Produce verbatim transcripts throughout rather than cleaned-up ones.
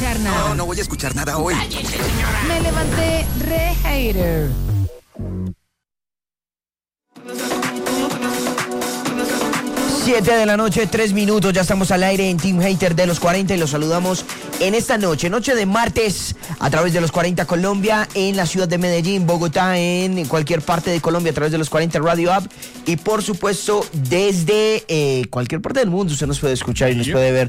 escuchar nada. No, no voy a escuchar nada hoy. Me levanté re hater. siete de la noche, tres minutos, ya estamos al aire en Team Hater de los cuarenta y los saludamos en esta noche, noche de martes, a través de los cuarenta Colombia, en la ciudad de Medellín, Bogotá, en cualquier parte de Colombia, a través de los cuarenta Radio App, y por supuesto, desde eh, cualquier parte del mundo, usted nos puede escuchar y nos puede ver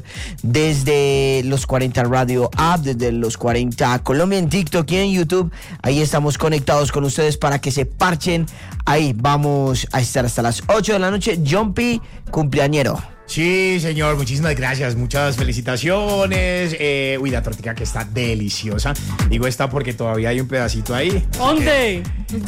desde los cuarenta Radio App, desde los cuarenta Colombia, en TikTok y en YouTube. Ahí estamos conectados con ustedes para que se parchen. Ahí vamos a estar hasta las ocho de la noche. Jumpy, cumpleañero. Sí, señor, muchísimas gracias, muchas felicitaciones. Eh, uy, la tortilla que está deliciosa. Digo esta porque todavía hay un pedacito ahí. ¿Dónde?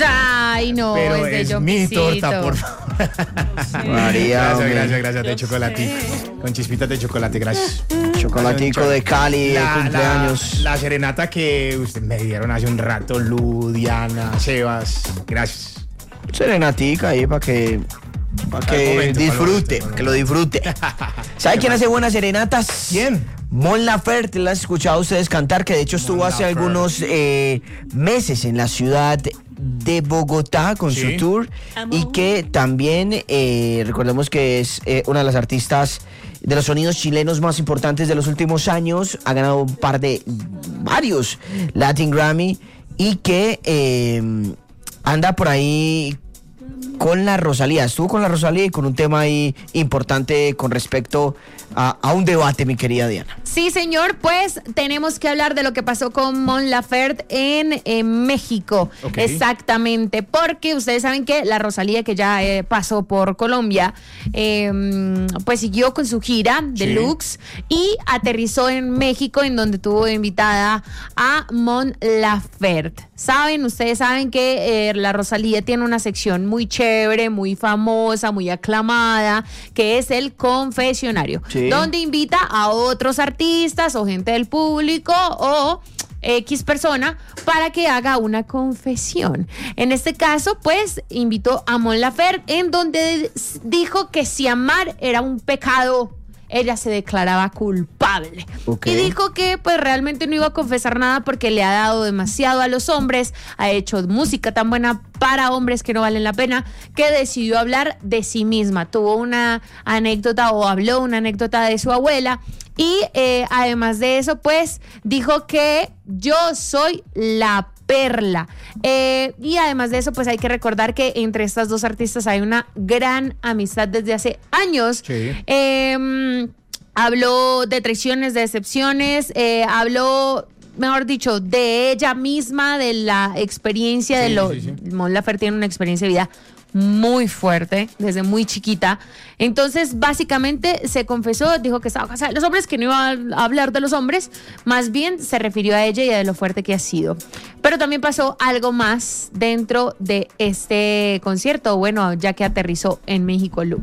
Ay, no, Pero es de es Jumpycito. mi torta, por favor. Sí. María, Gracias, hombre. gracias, gracias, de Yo chocolate. Con chispitas de chocolate, gracias. Chocolatico de Cali, de La, cumpleaños. la, la serenata que usted me dieron hace un rato, Lu, Diana, Sebas, gracias. Serenatica ahí para que, para Para el que momento, disfrute, para el momento. que lo disfrute. ¿Sabe quién hace buenas serenatas? ¿Quién? Mon Laferte, la han escuchado ustedes cantar, que de hecho estuvo Mon hace Laferte. algunos eh, meses en la ciudad de Bogotá con Sí. su tour, y que también eh, recordemos que es eh, una de las artistas de los sonidos chilenos más importantes de los últimos años, ha ganado un par de varios Latin Grammy, y que eh, anda por ahí con la Rosalía, estuvo con la Rosalía y con un tema ahí importante con respecto a, a un debate, mi querida Diana. Sí, señor, pues tenemos que hablar de lo que pasó con Mon Laferte en, en México. Ok. Exactamente, porque ustedes saben que la Rosalía, que ya eh, pasó por Colombia, eh, pues siguió con su gira deluxe y aterrizó en México, en donde tuvo invitada a Mon Laferte. Saben, ustedes saben que eh, la Rosalía tiene una sección muy chévere, muy famosa, muy aclamada, que es el confesionario, Sí. donde invita a otros artistas o gente del público o X persona para que haga una confesión. En este caso, pues, invitó a Mon Laferte, en donde dijo que si amar era un pecado, ella se declaraba culpable. Ok. Y dijo que pues realmente no iba a confesar nada porque le ha dado demasiado a los hombres, ha hecho música tan buena para hombres que no valen la pena, que decidió hablar de sí misma. Tuvo una anécdota o habló una anécdota de su abuela. Y eh, además de eso, pues, dijo que yo soy la perla. Eh, y además de eso, pues hay que recordar que entre estas dos artistas hay una gran amistad desde hace años. Sí. Eh, habló de traiciones, de decepciones, eh, habló, mejor dicho, de ella misma, de la experiencia de Sí, lo... sí, sí. Mon Laferte tiene una experiencia de vida muy fuerte, desde muy chiquita. Entonces, básicamente, se confesó, dijo que estaba casada de los hombres, que no iba a hablar de los hombres, más bien se refirió a ella y a lo fuerte que ha sido. Pero también pasó algo más dentro de este concierto, bueno, ya que aterrizó en México, Lu.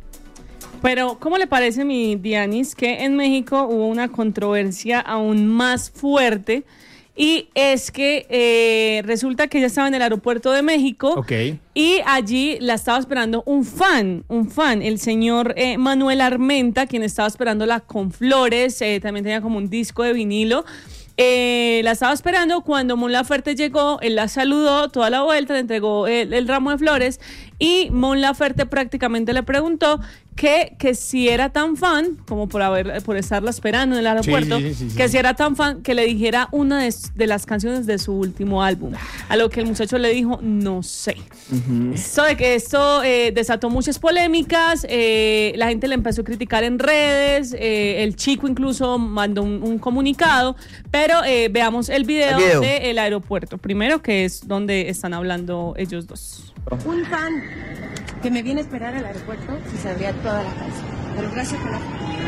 Pero, ¿cómo le parece, mi Dianis, que en México hubo una controversia aún más fuerte? Y es que eh, resulta que ella estaba en el aeropuerto de México. Ok. Y allí la estaba esperando un fan, un fan, el señor eh, Manuel Armenta, quien estaba esperándola con flores, eh, también tenía como un disco de vinilo. Eh, la estaba esperando. Cuando Mon Laferte llegó, él la saludó toda la vuelta, le entregó el, el ramo de flores, y Mon Laferte prácticamente le preguntó que, que si era tan fan, como por haber por estarla esperando en el aeropuerto, Sí, sí, sí, sí, que sí. si era tan fan, que le dijera una de, de las canciones de su último álbum. A lo que el muchacho le dijo, no sé. Eso de que esto eh, desató muchas polémicas, eh, la gente le empezó a criticar en redes, eh, el chico incluso mandó un, un comunicado, pero eh, veamos el video, El video. del aeropuerto, primero, que es donde están hablando ellos dos. Un fan que me viene a esperar al aeropuerto y sabría toda la canción. Pero gracias por la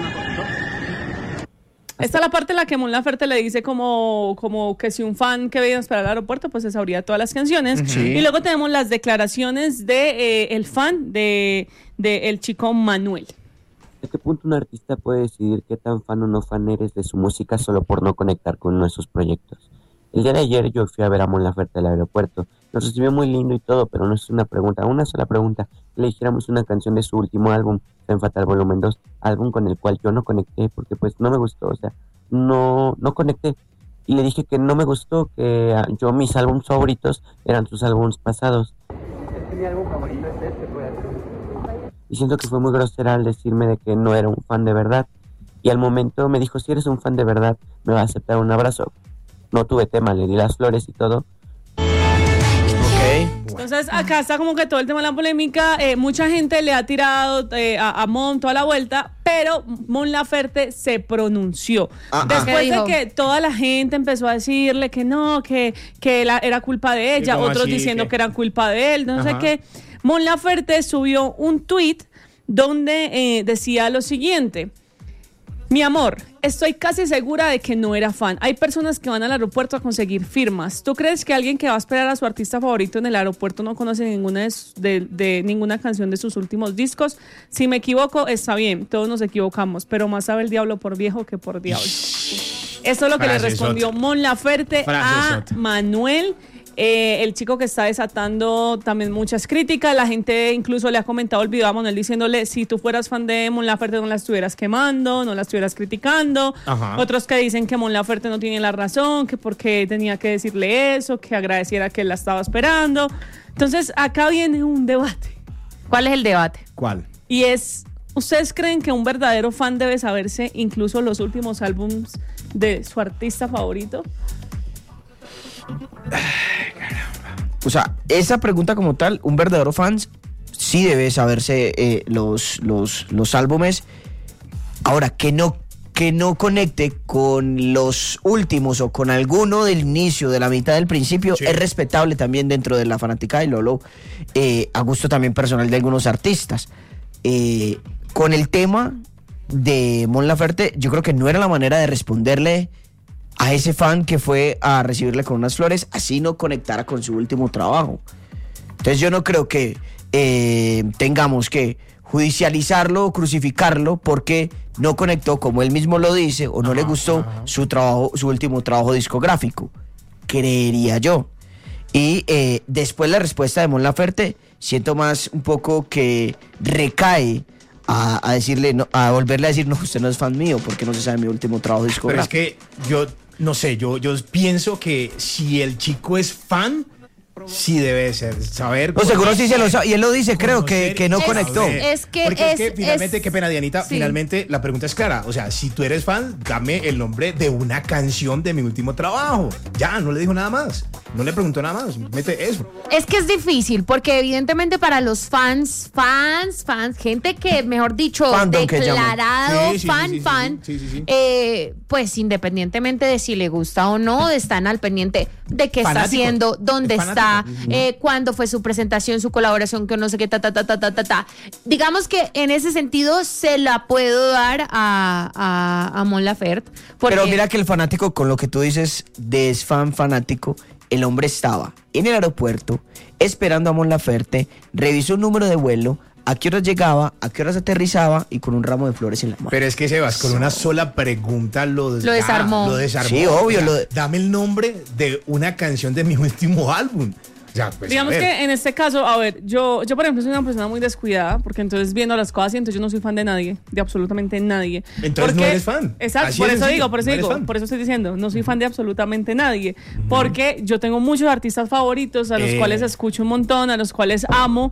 Esta es la parte en la que Mon Laferte le dice como, como que si un fan que viene a esperar al aeropuerto, pues se sabría todas las canciones. Sí. Y luego tenemos las declaraciones de eh, el fan de, de el chico Manuel. ¿Hasta qué punto un artista puede decidir qué tan fan o no fan eres de su música solo por no conectar con uno de sus proyectos? El día de ayer yo fui a ver a Mon Laferte al aeropuerto. Nos recibió muy lindo y todo, pero no es una pregunta, una sola pregunta. Que le dijéramos una canción de su último álbum, Femme Fatale Volumen dos, álbum con el cual yo no conecté porque pues no me gustó. O sea, no, no conecté. Y le dije que no me gustó, que ah, yo mis álbumes favoritos eran sus álbumes pasados. Mi álbum favorito es este, puede ser. Y siento que fue muy grosera al decirme de que no era un fan de verdad. Y al momento me dijo, si eres un fan de verdad, me va a aceptar un abrazo. No tuve tema, le di las flores y todo. Entonces acá está como que todo el tema de la polémica, eh, mucha gente le ha tirado eh, a, a Mon toda la vuelta, pero Mon Laferte se pronunció. Ah, Después ah. de que toda la gente empezó a decirle que no, que, que la, era culpa de ella, ¿Cómo otros así? diciendo ¿Qué? que era culpa de él, no sé Ajá. qué. Mon Laferte subió un tweet donde eh, decía lo siguiente: mi amor, estoy casi segura de que no era fan. Hay personas que van al aeropuerto a conseguir firmas. ¿Tú crees que alguien que va a esperar a su artista favorito en el aeropuerto no conoce ninguna de, de, de ninguna canción de sus últimos discos? Si me equivoco, está bien, todos nos equivocamos, pero más sabe el diablo por viejo que por diablo. Eso es lo que le Frasesota. respondió Mon Laferte a Frasesota. Manuel. Eh, el chico que está desatando también muchas críticas. La gente incluso le ha comentado el video a Manuel diciéndole: si tú fueras fan de Mon Laferte no la estuvieras quemando, no la estuvieras criticando. Ajá. Otros que dicen que Mon Laferte no tiene la razón, que porque tenía que decirle eso, que agradeciera que él la estaba esperando. Entonces acá viene un debate ¿Cuál es el debate? ¿Cuál? y es: ¿ustedes creen que un verdadero fan debe saberse incluso los últimos álbums de su artista favorito? O sea, esa pregunta como tal, un verdadero fan sí debe saberse eh, los, los, los álbumes. Ahora, que no, que no conecte con los últimos o con alguno del inicio, de la mitad del principio, Sí. es respetable también dentro de la fanaticada y Lolo, eh, a gusto también personal de algunos artistas. Eh, con el tema de Mon Laferte, yo creo que no era la manera de responderle a ese fan que fue a recibirle con unas flores, así no conectara con su último trabajo. Entonces yo no creo que eh, tengamos que judicializarlo o crucificarlo porque no conectó, como él mismo lo dice, o no le gustó su trabajo, su último trabajo discográfico, creería yo. Y eh, después la respuesta de Mon Laferte, siento más un poco que recae a, a decirle, no, a volverle a decir, no, usted no es fan mío porque no se sabe mi último trabajo Pero discográfico. es que yo, no sé, yo, yo pienso que si el chico es fan, sí debe ser, saber... No, seguro sí se lo sabe, y él lo dice, creo, que, conocer que no y conectó. saber. Es que Porque es- es, que finalmente, es- qué pena, Dianita, sí. finalmente la pregunta es clara. O sea, si tú eres fan, dame el nombre de una canción de mi último trabajo. Ya, no le dijo nada más. No le preguntó nada más. Mete eso. Es que es difícil, porque evidentemente para los fans, fans, fans, gente que, mejor dicho, Fandom que llaman. declarado Sí, sí, fan, sí, sí, fan, sí, sí, sí. eh, pues independientemente de si le gusta o no, están al pendiente de qué está Fanático. haciendo, dónde Es está, fanático. eh, cuándo fue su presentación, su colaboración, que no sé qué, ta, ta, ta, ta, ta, ta, ta. Digamos que en ese sentido se la puedo dar a, a, a Mon Laferte. Porque Pero mira que el fanático, con lo que tú dices de es fan fanático, el hombre estaba en el aeropuerto esperando a Mon Laferte, revisó un número de vuelo, a qué horas llegaba, a qué horas aterrizaba y con un ramo de flores en la mano. Pero es que Sebas, con una sola pregunta lo, Lo desarmó. Lo desarmó. Sí, obvio, O sea, lo de- dame el nombre de una canción de mi último álbum. O sea, pues, Digamos a ver. que en este caso, a ver, yo, yo por ejemplo soy una persona muy descuidada, porque entonces viendo las cosas, y entonces yo no soy fan de nadie, de absolutamente nadie. Entonces no Porque- eres fan. Exacto, Así por de eso sencillo, digo, por eso no eres digo, fan. por eso estoy diciendo, no soy fan de absolutamente nadie, porque yo tengo muchos artistas favoritos a los Eh. cuales escucho un montón, a los cuales amo,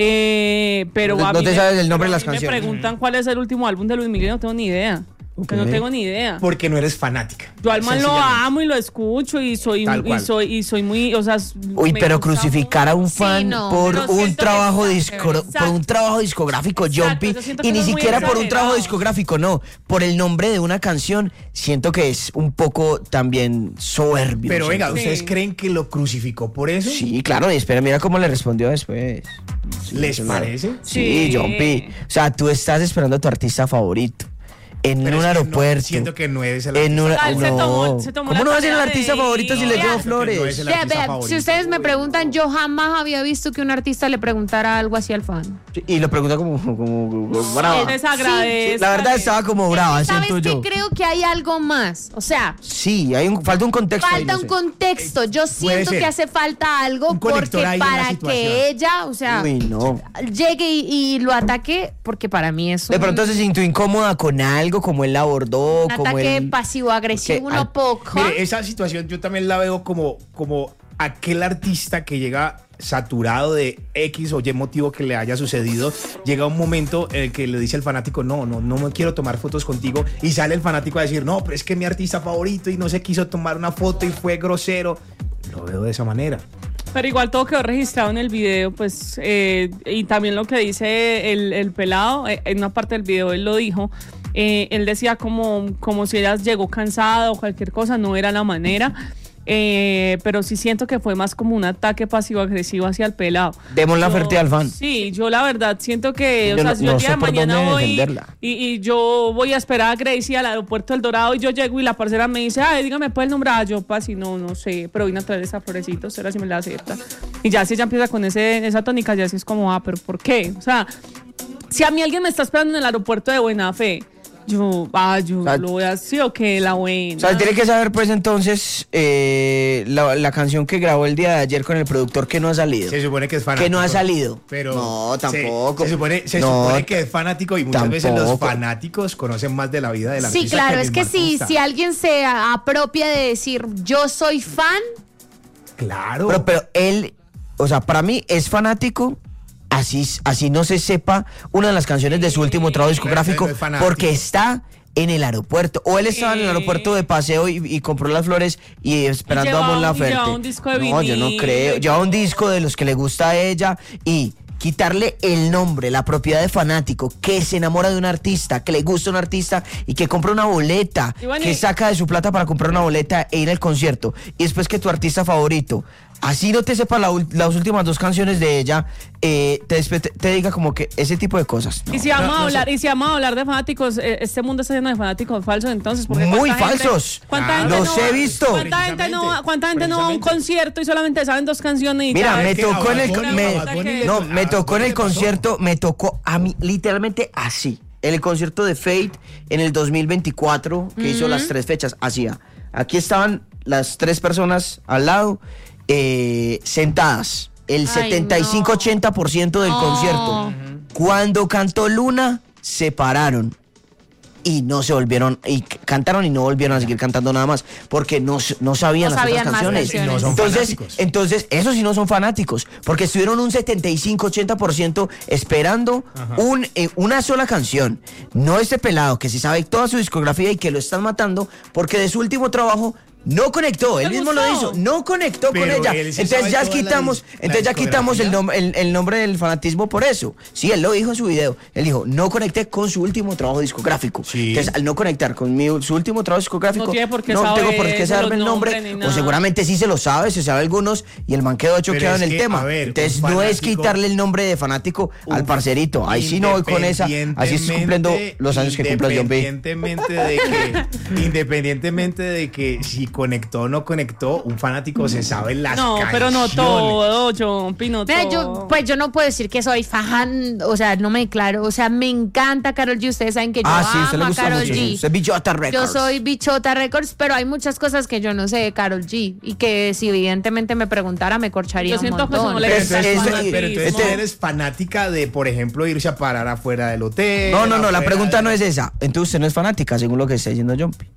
eh, pero No- a no mí te me- sabes el nombre de pero a las mí canciones. Me preguntan cuál es el último álbum de Luis Miguel, no tengo ni idea. Ok. Que no tengo ni idea. Porque no eres fanática. Yo al man lo Sencillamente. amo y lo escucho y soy Tal y cual. soy y soy muy, o sea, Uy, me pero gusta crucificar a un Sí, fan no, por pero un siento que trabajo es disco- exagerado. por un trabajo discográfico, Exacto, Jumpy, yo siento que y ni eso es muy siquiera por un exagerado. trabajo discográfico, no, por el nombre de una canción, siento que es un poco también soberbio. Pero venga, siento. ¿ustedes Sí. creen que lo crucificó por eso? Sí, claro, y espera, mira cómo le respondió después. Sí, ¿Les eso no- parece? Sí, Sí. Jumpy. O sea, tú estás esperando a tu artista favorito en Pero un es que no, aeropuerto. siento que no es el en una, Ah, él se no. tomó- se tomó ¿Cómo la no va a ser el tarea de artista ir. favorito si le Vea, llevo no es flores? el Vea, artista vea, favorito. si ustedes me preguntan, yo jamás había visto que un artista le preguntara algo así al fan. Y lo pregunta como, como, como brava. Él desagradece. La verdad estaba como brava, ¿Sabes siento yo. qué? Creo que hay algo más. O sea, Sí, hay un, falta un contexto. ahí, falta no un sé. contexto. Yo siento ser. que hace falta algo Un conector porque ahí en la para situación. que ella, o sea, Uy, no. llegue y, y lo ataque, porque para mí eso. De pronto se sintió incómoda con algo algo como él la abordó, Un como ataque él... pasivo-agresivo, porque uno al- poco. Mire, esa situación yo también la veo como, como aquel artista que llega saturado de X o Y motivo que le haya sucedido, llega un momento en el que le dice el fanático, no, no, no me quiero tomar fotos contigo, y sale el fanático a decir, no, pero es que mi artista favorito y no se quiso tomar una foto y fue grosero. Lo veo de esa manera. Pero igual todo quedó registrado en el video, pues, eh, y también lo que dice el, el pelado, eh, en una parte del video él lo dijo, eh, él decía como, como si ella llegó cansada o cualquier cosa, no era la manera. Eh, pero sí siento que fue más como un ataque pasivo-agresivo hacia el pelado. Demos la Yo- oferta al fan. Sí, yo la verdad siento que, o Yo sea, no- si yo no el día sé de por mañana dónde voy defenderla. y, y yo voy a esperar a Gracie al aeropuerto del Dorado y yo llego y la parcera me dice, ay, dígame pues el nombre, ah, yo si no, no sé, pero vine a traer esa florecita, usted ahora sí me la acepta. Y ya si ella empieza con ese, esa tónica, ya sí es como, ah, pero ¿por qué? O sea, si a mí alguien me está esperando en el aeropuerto de buena fe, yo, ah, yo O sea, lo voy a decir, o que la buena. O sea, tiene que saber pues entonces eh, la, la canción que grabó el día de ayer con el productor que no ha salido. Se supone que es fanático. Que no ha salido. Pero No, se- tampoco. Se, supone, se No, supone que es fanático y muchas veces los tampoco. fanáticos conocen más de la vida del Sí, artista. claro, el es que mismo si, artista. si alguien se apropia de decir yo soy fan, Claro. Pero, pero él, o sea, para mí es fanático, así, así no se sepa una de las canciones de su último trabajo discográfico, no es fanático. porque está en el aeropuerto. O él estaba en el aeropuerto de paseo y, y compró las flores y esperando llevaba a Mon un- Laferte. llevaba un disco de No, yo no vinilo creo. y Lleva un todo. disco de los que le gusta a ella y quitarle el nombre, la propiedad de fanático, que se enamora de un artista, que le gusta un artista y que compra una boleta, Y bueno, que y- saca de su plata para comprar una boleta e ir al concierto. Y después que tu artista favorito, así no te sepa la ul- las últimas dos canciones de ella, eh, te, despe- te, te diga como que ese tipo de cosas. No. Y si vamos no, a no hablar, sé. y si vamos a hablar de fanáticos, eh, este mundo está lleno de fanáticos falsos, entonces, porque Muy ¿cuánta gente- falsos. ¿Cuánta Claro. gente Los no he va- visto. ¿Cuánta gente no va, cuánta gente no va a un Precisamente. concierto y solamente saben dos canciones? Y Mira, ya? me es que tocó a en el Bad con- Bunny- me- a Bad Bunny le- no, a me Bad tocó en Bunny el le pasó. concierto, me tocó a mí literalmente así. En el concierto de Fate en el dos mil veinticuatro, que hizo las tres fechas, hacía. Aquí estaban las tres personas al lado, eh, sentadas. El Ay, setenta y cinco ochenta por ciento del No. concierto. Cuando cantó Luna, se pararon. Y no se volvieron, y c- cantaron y no volvieron a seguir cantando nada más, porque no, s- no sabían No las sabían otras más canciones. canciones. No son entonces, fanáticos. entonces, esos sí no son fanáticos, porque estuvieron un setenta y cinco ochenta por ciento esperando un, eh, una sola canción. No este pelado que se sabe toda su discografía y que lo están matando, porque de su último trabajo no conectó, él ¿Te mismo lo gustó? hizo, no conectó con Pero ella. él sí Entonces sabe ya toda la quitamos, dis- la entonces ya quitamos el, discografía. nom- el, el nombre del fanatismo por eso. Sí, él lo dijo en su video. Él dijo, no conecté con su último trabajo discográfico. Sí. Entonces, al no conectar con mi, su último trabajo discográfico, No tiene por qué no saber tengo por qué de saberme los el nombre. nombres ni O nada. seguramente sí se lo sabe, se sabe algunos, y el man quedó choqueado es en el que, tema. a ver, Entonces un no es fanático- quitarle el nombre de fanático al parcerito. Ahí sí no voy con esa. Así es cumpliendo los años que cumple John B. Independientemente de que, independientemente de que si conectó o no conectó, un fanático se sabe las No, canciones. pero no todo, John Pino. Vea, yo, pues yo no puedo decir que soy fan, o sea, no me declaro, o sea, me encanta Karol G, ustedes saben que yo Ah, sí, usted le amo a gusta Karol mucho. G. Usted es Bichota Yo Records. soy Bichota Records, pero hay muchas cosas que yo no sé de Karol G y que si evidentemente me preguntara me corcharía Yo un siento que eso montón. no le Pero Este- gusta el entonces, este- pero entonces fanatismo. tú eres fanática de, por ejemplo, irse a parar afuera del hotel. No, no, no, la afuera pregunta de- no es esa. Entonces usted no es fanática, según lo que está diciendo John P.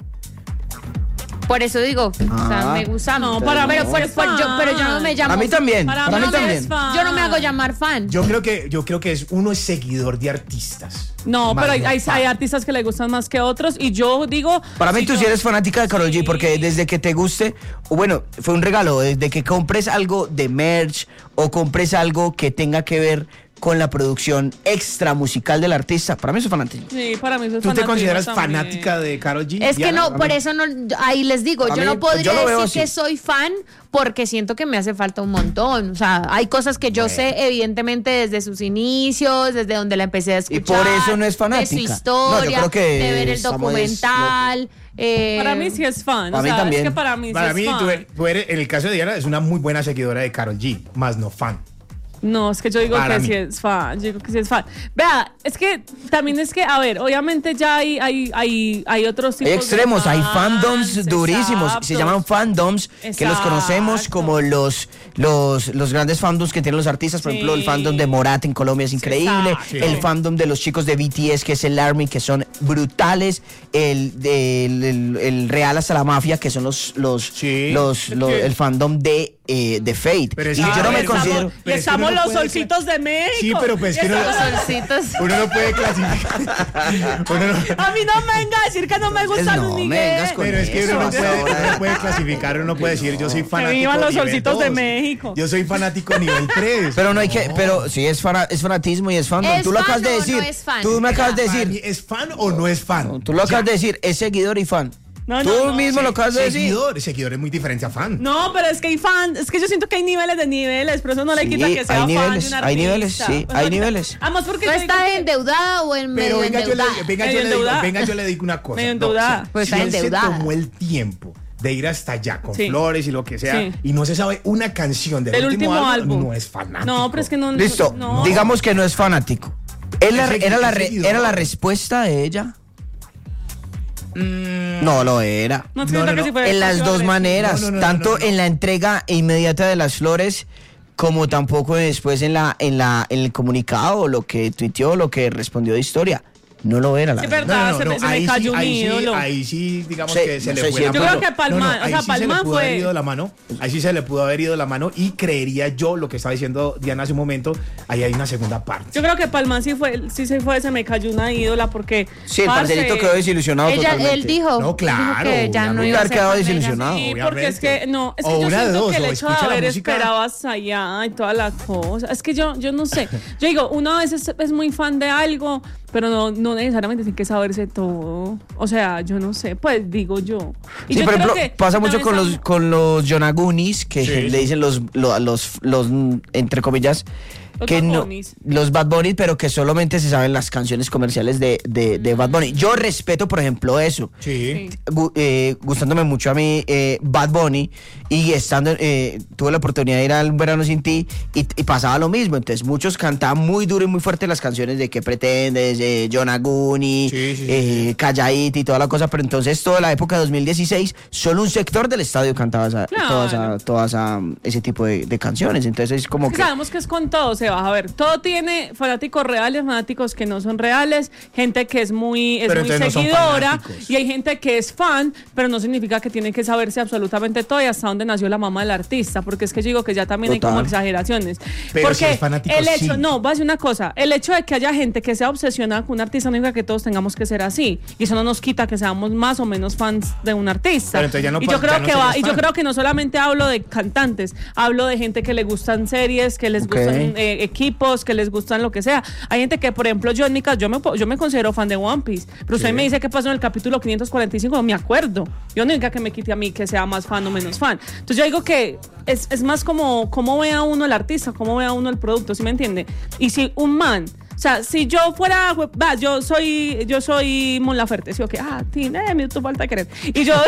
Por eso digo, o sea, Ah. me gusta. No, para pero, mí pero, es pero yo, pero yo no me llamo. A mí también, Para para, mí mí no me también. es fan. Yo no me hago llamar fan. Yo creo que, yo creo que es uno es seguidor de artistas. No, Más pero hay, no hay, fan. hay artistas que le gustan más que otros y yo digo... Para mí si tú yo- sí eres fanática de Karol G, Sí. porque desde que te guste, o bueno, fue un regalo, desde que compres algo de merch o compres algo que tenga que ver con la producción extra musical del artista, para mí eso es fanatismo. Sí, para mí eso es ¿Tú te fanatismo consideras también. fanática de Karol G? Es que Diana? no, por eso no, ahí les digo, A yo mí, no podría yo lo veo decir que así. soy fan porque siento que me hace falta un montón. O sea, hay cosas que yo sé evidentemente desde sus inicios, desde donde la empecé a escuchar. Y por eso no es De su fanática. No, yo historia, creo que de ver el estamos documental. eh, Para mí sí es fan. Para o mí sea, también. es que para mí Para sí mí, es fan. tú eres- tú eres- en el caso de Diana, es una muy buena seguidora de Karol G, más no fan. No, es que yo digo Para que mí. sí es fan, yo digo que sí es fan. Vea, es que también es que, a ver, obviamente ya hay, hay, hay, hay otros tipos Hay extremos, de hay fans, fandoms durísimos, se exacto. llaman fandoms, que los conocemos Exacto. como los, los, los grandes fandoms que tienen los artistas, por Sí. ejemplo, el fandom de Morat en Colombia es increíble, exacto. el fandom de los chicos de B T S, que es el ARMY, que son brutales, el, el, el, el Real hasta la Mafia, que son los, los, Sí. los, los- el fandom de, eh, de Fate. Pero es Y que- yo no me estamos- considero... Y pero es que estamos uno no los puede solcitos de México. Sí, pero pues Y que no- estamos- Solcitos. Uno no puede clasificar. Uno no- A mí no me venga a decir que no me gusta No, Luis me Miguel. vengas con Pero es que uno no eso, puede, ahora. uno no puede clasificar, uno no puede decir yo soy fanático. vivan los nivel solcitos de dos. México. Yo soy fanático nivel tres. Pero no hay que, pero sí es, fana- es fanatismo y es fandom. ¿Es Tú lo fan acabas de o decir. no es fan? Tú me acabas de Fan, decir. ¿es fan o no es fan? Tú lo acabas de decir, es seguidor y fan. No, Tú no, no, mismo lo acabas de decir. Seguidor, seguidor es muy diferente a fan. No, pero es que hay fan, es que yo siento que hay niveles de niveles, pero eso no le Sí, quita que sea hay fan niveles, de un hay artista. niveles, sí, Pues hay no, niveles. Además porque ¿Tú yo digo estás que- endeudada o en Pero medio venga yo, endeudada? le, venga, yo Medio le digo, endeudada. venga, yo le digo una cosa. Medio No, endeudada. si- Pues si está él se endeudada. tomó el tiempo de ir hasta allá con Sí. flores y lo que sea, Sí. y no se sabe una canción del, Del último álbum. no es fanático. No, pero es que no. Listo, no. digamos que no es fanático. ¿Él la- Es era, la segui- re- es seguidor. ¿Era la respuesta de ella? Mm, No lo era. No, es que No, siento no, que no. si fuera En las pasivo dos agresivo. maneras, No, no, no, tanto no, no, no. en la entrega inmediata de las flores como tampoco después en la en la en el comunicado, o lo que tuiteó, lo que respondió de historia. No lo era, la Sí, verdad. verdad. se me- se me ahí cayó sí, un ahí sí, ídolo. ahí sí, digamos Sí, que se no le sé fue si- la Yo mano. creo que Palma- o ahí sea, sí se le Palma pudo haber fue- ido la mano. Ahí sí se le pudo haber ido la mano y creería yo lo que estaba diciendo Diana hace un momento, ahí hay una segunda parte. Yo creo que Palma sí fue, sí se fue, se me cayó una ídola porque. Sí, el parce, parcerito quedó desilusionado Ella, totalmente. él dijo, No, claro, dijo que ya no obviamente. iba a Haber ser quedado fan de ella. desilusionado. Sí, porque es obviamente. que no, es que O yo una de siento dos, que el o hecho de escucha la haber música. esperado hasta allá y toda la cosa, es que yo, yo no sé. Yo digo, uno a veces es muy fan de algo, pero no, no necesariamente tiene que saberse todo. O sea, yo no sé, pues digo yo. Y Sí, yo por creo ejemplo, que pasa mucho también con los estamos- con los Yonagunis, que Sí. le dicen los los, los, los, mm, entre comillas, Los que Bad no, Bunnies. los Bad Bunny, pero que solamente se saben las canciones comerciales de, de, de Bad Bunny. Yo respeto, por ejemplo, eso. Sí. Sí. Gu- eh, gustándome mucho a mí eh, Bad Bunny y estando eh, tuve la oportunidad de ir al Verano Sin Ti y, y pasaba lo mismo, entonces muchos cantaban muy duro y muy fuerte las canciones de ¿Qué pretendes? Eh, Yonaguni, Sí, sí, sí, eh, Calladita y toda la cosa, pero entonces toda la época de dos mil dieciséis solo un sector del estadio cantaba esa, Claro. toda esa, toda esa- ese tipo de, de canciones, entonces es como Es que que... sabemos que es con todo, se va a ver. Todo tiene fanáticos reales, fanáticos que no son reales, gente que es muy, es Pero muy entonces no son seguidora, fanáticos. y hay gente que es fan, pero no significa que tiene que saberse absolutamente todo y hasta dónde nació la mamá del artista, porque es que yo digo que ya también hay Total. como exageraciones. Pero porque si es fanático, el hecho, sí. no, voy a decir una cosa, el hecho de que haya gente que sea obsesionada con un artista no significa que todos tengamos que ser así, y eso no nos quita que seamos más o menos fans de un artista. Pero entonces ya no y pa- yo creo ya no que serías va, y yo fan. creo que no solamente hablo de cantantes, hablo de gente que le gustan series, que les Ok. gustan eh, equipos, que les gustan lo que sea. Hay gente que, por ejemplo, yo en mi caso, yo me, yo me considero fan de One Piece, pero usted me dice qué pasó en el capítulo quinientos cuarenta y cinco, no me acuerdo. Yo no diga que me quite a mí que sea más fan o menos fan. Entonces yo digo que es, es más como cómo ve a uno el artista, cómo ve a uno el producto, ¿sí me entiende? Y si un man... O sea, si yo fuera, va, yo soy, yo soy Mon Laferte, sí o qué, ah, Tina, me tu falta de querer. Y yo,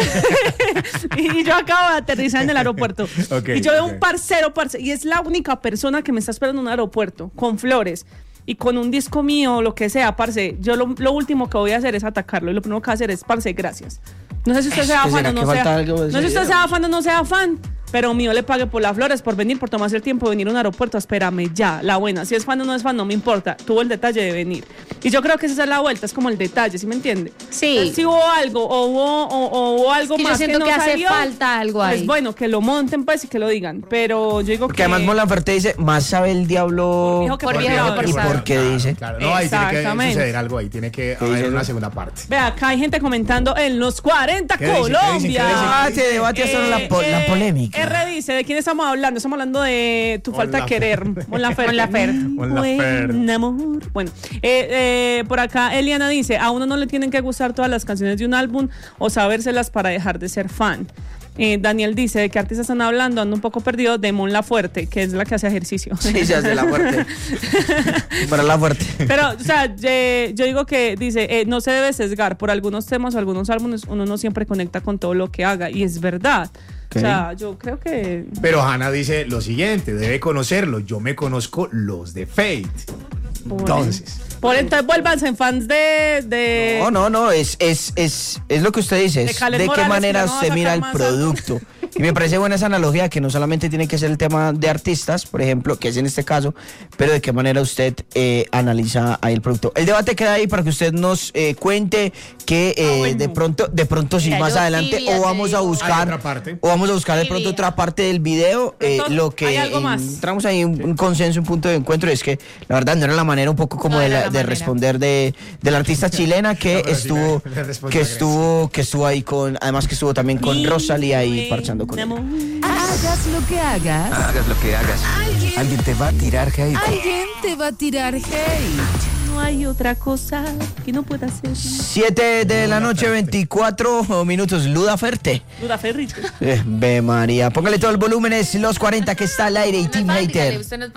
y yo acabo de aterrizar en el aeropuerto. Ok, y yo veo ok. un parcero, parce, y es la única persona que me está esperando en un aeropuerto, con flores. Y con un disco mío o lo que sea, parce, yo lo, lo último que voy a hacer es atacarlo. Y lo primero que voy a hacer es, parce, gracias. No sé si usted Es sea que fan será o no que falta sea. algo de No sé si ese usted video. sea fan o no sea fan. Pero mío le pague por las flores, por venir, por tomarse el tiempo de venir a un aeropuerto. Espérame ya, la buena. Si es fan o no es fan, no me importa. Tuvo el detalle de venir. Y yo creo que esa es la vuelta, es como el detalle, ¿sí me entiende? Sí. Entonces, si hubo algo o hubo, o, o hubo algo que yo más siento no que hace salió, falta algo pues ahí. bueno, que lo monten pues y que lo digan. Pero yo digo Porque que... además Mon Laferte dice, más sabe el diablo... Viejo que Por por viejo diablo. que por ¿Y sabe. por qué Claro, dice? Claro, no, ahí tiene que Exactamente. suceder algo, ahí tiene que dice haber una eso? segunda parte. Vea, acá hay gente comentando en los cuarenta ¿Qué dicen? ¿Qué dicen? Colombia. ¿Qué dicen? Ah, este debate es solo la, po- la Eh, polémica. R dice, ¿de quién estamos hablando? Estamos hablando de tu Mon falta de Laferte. querer. Mon Laferte. Mon Laferte. Mon Laferte. Buen amor. Bueno, eh, eh, por acá Eliana dice, a uno no le tienen que gustar todas las canciones de un álbum o sabérselas para dejar de ser fan. Eh, Daniel dice, ¿de qué artista están hablando? Ando un poco perdido, de Mon Laferte, que es la que hace ejercicio. Sí, se hace la fuerte. Para la fuerte. Pero, o sea, ye- yo digo que dice, eh, no se debe sesgar por algunos temas o algunos álbumes, uno no siempre conecta con todo lo que haga, y es verdad. O sea, yo creo que... Pero Hannah dice lo siguiente, debe conocerlo. Yo me conozco los de Fate. Por Entonces... Por entonces vuélvanse fans de... de... No, no, no, es, es, es, es lo que usted dice, es De de, Morales, qué manera que no va a usted mira sacar el más producto. Y me parece buena esa analogía, que no solamente tiene que ser el tema de artistas, por ejemplo, que es en este caso, pero de qué manera usted eh, analiza ahí el producto. El debate queda ahí para que usted nos eh, cuente que eh, Ah, bueno. de pronto, de pronto sí, Mira, más yo adelante, tibia o te vamos a digo. buscar, Hay otra parte. o vamos a buscar de pronto Tibia. otra parte del video, eh, Entonces, lo que hay algo más. entramos ahí un, un consenso, un punto de encuentro, es que la verdad no era la manera un poco como No de, era la- la de manera. responder de, de la artista chilena que No, pero sí estuvo, le- le respondió que agresivo. estuvo, que estuvo ahí con, además que estuvo también con Rosalía ahí parchando con ella. Hagas lo que hagas, Hagas lo que hagas. Alguien- Alguien te va a tirar hate. alguien te va a tirar hate. No hay otra cosa que no pueda hacer. siete de la noche, veinticuatro minutos. Luda Ferte. Duda Ferrito. Eh, ve María. Póngale todo el volumen, es los cuarenta que está al aire y No es Team fácil, Hater. usted no es